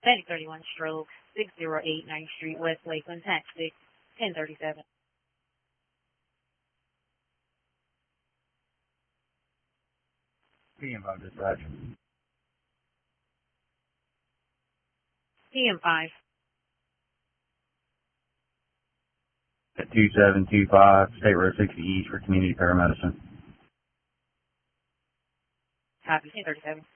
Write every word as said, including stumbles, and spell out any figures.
Static thirty-one stroke six oh eight ninth Street, West Lakeland, tax six, ten thirty-seven. P M five dispatch. P M five. At two seven two five, State Road sixty East for community paramedicine. Copy, ten thirty-seven.